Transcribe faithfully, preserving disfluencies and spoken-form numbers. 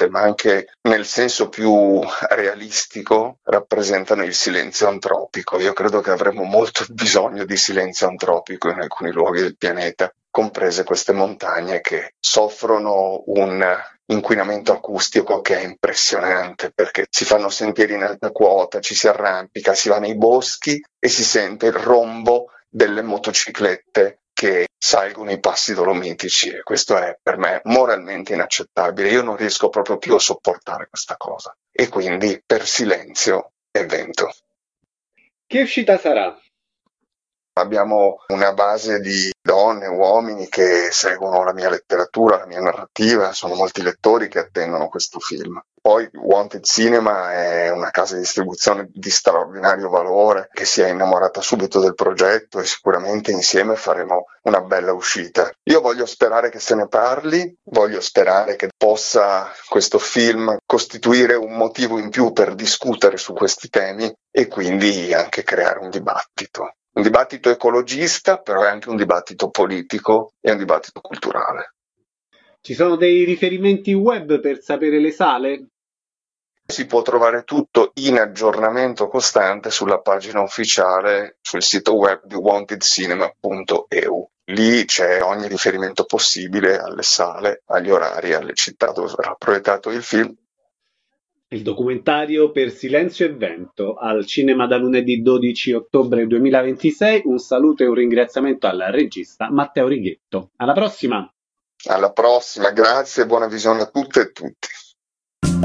arte, ma anche nel senso più realistico, rappresentano il silenzio antropico. Io credo che avremo molto bisogno di silenzio antropico in alcuni luoghi del pianeta, comprese queste montagne che soffrono un inquinamento acustico che è impressionante, perché si fanno sentieri in alta quota, ci si arrampica, si va nei boschi e si sente il rombo delle motociclette che salgono i passi dolomitici, e questo è per me moralmente inaccettabile. Io non riesco proprio più a sopportare questa cosa, e quindi per silenzio e vento. Che uscita sarà? Abbiamo una base di donne, uomini che seguono la mia letteratura, la mia narrativa, sono molti lettori che attendono questo film. Poi Wanted Cinema è una casa di distribuzione di straordinario valore, che si è innamorata subito del progetto, e sicuramente insieme faremo una bella uscita. Io voglio sperare che se ne parli, voglio sperare che possa questo film costituire un motivo in più per discutere su questi temi e quindi anche creare un dibattito. Un dibattito ecologista, però è anche un dibattito politico e un dibattito culturale. Ci sono dei riferimenti web per sapere le sale? Si può trovare tutto in aggiornamento costante sulla pagina ufficiale, sul sito web di wanted cinema punto e u. Lì c'è ogni riferimento possibile alle sale, agli orari, alle città dove verrà proiettato il film. Il documentario Per silenzio e vento, al cinema da lunedì dodici ottobre duemilaventisei. Un saluto e un ringraziamento al regista Matteo Righetto. Alla prossima! Alla prossima, grazie e buona visione a tutte e tutti.